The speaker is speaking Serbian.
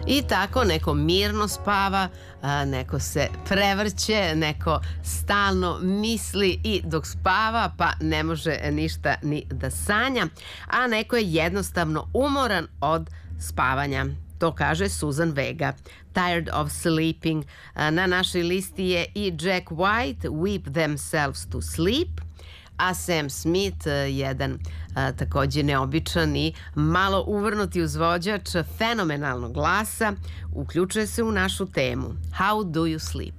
I tako neko mirno spava, neko se prevrće, neko stalno misli i dok spava pa ne može ništa ni da sanja, a neko je jednostavno umoran od spavanja. To kaže Susan Vega. Tired of sleeping. Na našoj listi je i Jack White, Weep Themselves to Sleep, a Sam Smith, jedan takođe neobičan i malo uvrnuti uzvođač fenomenalnog glasa, uključuje se u našu temu How do you sleep?